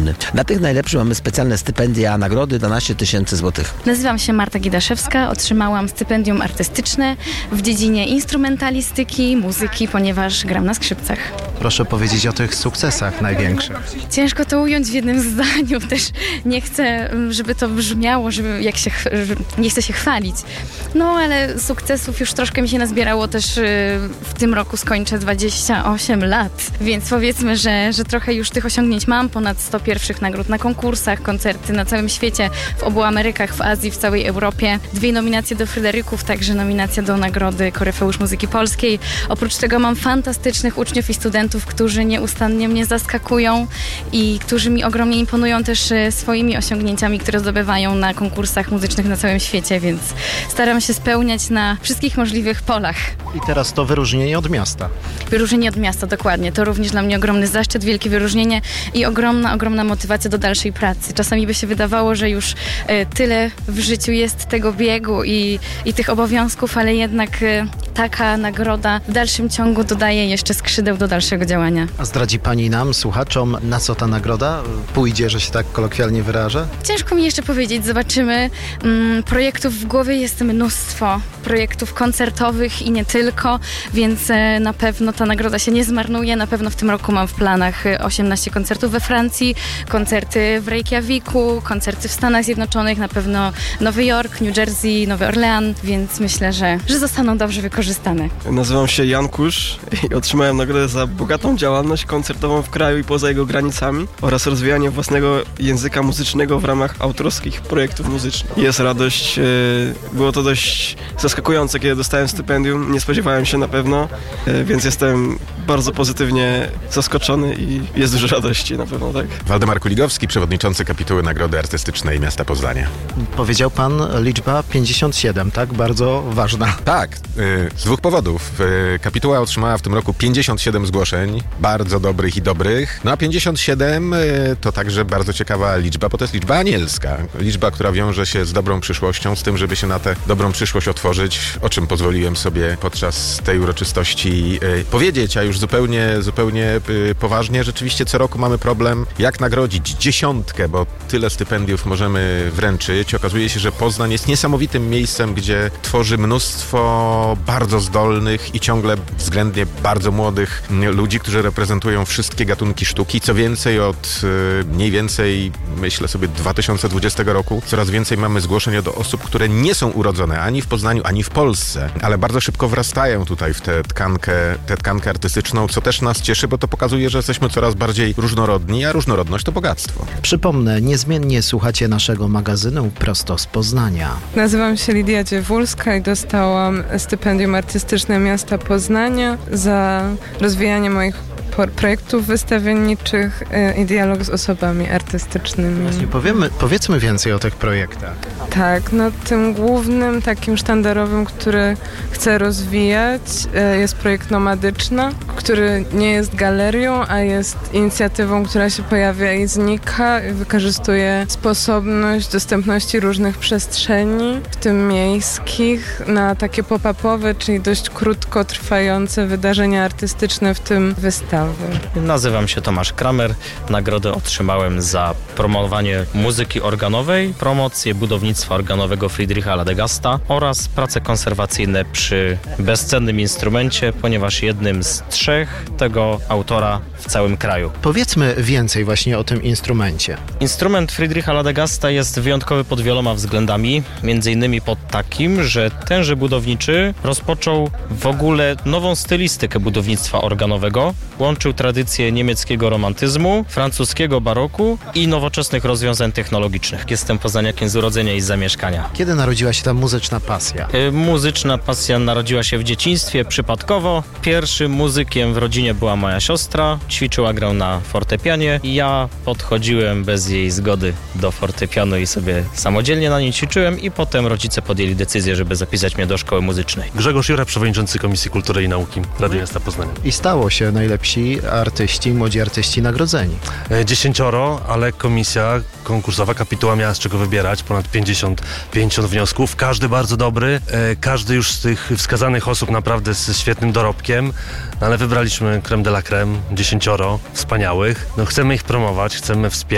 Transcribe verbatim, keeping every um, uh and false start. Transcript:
artystyczny. Dla tych najlepszych mamy specjalne stypendia, nagrody dwanaście tysięcy złotych. Nazywam się Marta Gidaszewska, otrzymałam stypendium artystyczne w dziedzinie instrumentalistyki, muzyki, ponieważ gram na skrzypcach. Proszę powiedzieć o tych sukcesach największych. Ciężko to ująć w jednym zdaniu, też nie chcę, żeby to brzmiało, żeby jak się, nie chcę się chwalić. No ale sukcesów już troszkę mi się nazbierało też w tym roku skończę dwadzieścia osiem lat, więc powiedzmy, że, że trochę już tych osiągnięć mam, ponad sto pierwszych nagród na konkursach, koncerty na całym świecie, w obu Amerykach, w Azji, w całej Europie, dwie nominacje do Fryderyków, także nominacja do nagrody Koryfeusz Muzyki Polskiej. Oprócz tego mam fantastycznych uczniów i studentów, którzy nieustannie mnie zaskakują i którzy mi ogromnie imponują też swoimi osiągnięciami, które zdobywają na konkursach muzycznych na całym świecie, więc staram się spełniać na wszystkich możliwych polach. I teraz to wyróżnienie od miasta. Wyróżnienie od miasta, dokładnie. To również dla mnie ogromny zaszczyt, wielkie wyróżnienie i ogromna, ogromna motywacja do dalszej pracy. Czasami by się wydawało, że już e, tyle w życiu jest tego biegu i, i tych obowiązków, ale jednak e, taka nagroda w dalszym ciągu dodaje jeszcze skrzydeł do dalszego działania. A zdradzi pani nam, słuchaczom, na co ta nagroda pójdzie, że się tak kolokwialnie wyrażę? Ciężko mi jeszcze powiedzieć, zobaczymy. Mm, projektów w głowie jest mnóstwo, projektów koncertowych i nie tylko, więc e, na pewno ta nagroda się nie zmarnuje. Na pewno w tym roku mam w planach osiemnaście koncertów we Francji, koncerty w Reykjaviku, koncerty w Stanach Zjednoczonych, na pewno Nowy Jork, New Jersey, Nowy Orlean, więc myślę, że, że zostaną dobrze wykorzystane. Nazywam się Jan Kusz i otrzymałem nagrodę za bogatą działalność koncertową w kraju i poza jego granicami oraz rozwijanie własnego języka muzycznego w ramach autorskich projektów muzycznych. Jest radość, było to dość zaskakujące, kiedy dostałem stypendium, nie spodziewałem się na pewno, więc jestem bardzo pozytywnie zaskoczony i jest dużo radości na pewno, tak. Waldemar Kuligowski, przewodniczący kapituły Nagrody Artystycznej Miasta Poznania. Powiedział pan liczba pięćdziesiąt siedem, tak? Bardzo ważna. Tak, z dwóch powodów. Kapituła otrzymała w tym roku pięćdziesiąt siedem zgłoszeń, bardzo dobrych i dobrych. No a pięćdziesiąt siedem to także bardzo ciekawa liczba, bo to jest liczba anielska. Liczba, która wiąże się z dobrą przyszłością, z tym, żeby się na tę dobrą przyszłość otworzyć, o czym pozwoliłem sobie podczas tej uroczystości powiedzieć, a już zupełnie, zupełnie poważnie. Rzeczywiście co roku mamy problem, jak nagrodzić dziesiątkę, bo tyle stypendiów możemy wręczyć. Okazuje się, że Poznań jest niesamowitym miejscem, gdzie tworzy mnóstwo bardzo zdolnych i ciągle względnie bardzo młodych ludzi, którzy reprezentują wszystkie gatunki sztuki. Co więcej, od mniej więcej, myślę sobie, dwa tysiące dwudziestego roku coraz więcej mamy zgłoszeń od osób, które nie są urodzone ani w Poznaniu, ani w Polsce, ale bardzo szybko wrastają tutaj w tę tkankę, tę tkankę artystyczną, co też nas cieszy, bo to pokazuje, że jesteśmy coraz bardziej różnorodni, a różnorodność to bogactwo. Przypomnę, niezmiennie słuchacie naszego magazynu prosto z Poznania. Nazywam się Lidia Dziewulska i dostałam stypendium artystyczne miasta Poznania za rozwijanie moich projektów wystawienniczych i dialog z osobami artystycznymi. Właśnie powiemy, powiedzmy więcej o tych projektach. Tak, no tym głównym, takim sztandarowym, który chcę rozwijać, jest projekt Nomadyczna, który nie jest galerią, a jest inicjatywą, która się pojawia i znika i wykorzystuje sposobność dostępności różnych przestrzeni, w tym miejskich, na takie pop-upowe, czyli dość krótko trwające wydarzenia artystyczne, w tym wystawy. Nazywam się Tomasz Kramer. Nagrodę otrzymałem za promowanie muzyki organowej, promocję budownictwa organowego Friedricha Ladegasta oraz prace konserwacyjne przy bezcennym instrumencie, ponieważ jednym z trzech tego autora w całym kraju. Powiedzmy więcej właśnie o tym instrumencie. Instrument Friedricha Ladegasta jest wyjątkowy pod wieloma względami, między innymi pod takim, że tenże budowniczy rozpoczął w ogóle nową stylistykę budownictwa organowego, łączył tradycję niemieckiego romantyzmu, francuskiego baroku i nowoczesnych rozwiązań technologicznych. Jestem poznaniakiem z urodzenia i z zamieszkania. Kiedy narodziła się ta muzyczna pasja? Y, muzyczna pasja narodziła się w dzieciństwie, przypadkowo. Pierwszym muzykiem w rodzinie była moja siostra. Ćwiczyła grę na fortepianie. Ja podchodziłem bez jej zgody do fortepianu i sobie samodzielnie na nim ćwiczyłem i potem rodzice podjęli decyzję, żeby zapisać mnie do szkoły muzycznej. Grzegorz Jura, przewodniczący Komisji Kultury i Nauki Rady Miasta Poznania. I stało się najlepsi artyści, młodzi artyści nagrodzeni. Dziesięcioro, ale komisja konkursowa, kapituła miała z czego wybierać, ponad pięćdziesiąt, pięćdziesiąt wniosków, każdy bardzo dobry, każdy już z tych wskazanych osób naprawdę ze świetnym dorobkiem, ale wybraliśmy crème de la crème, dziesięcioro wspaniałych. No, chcemy ich promować, chcemy wspierać.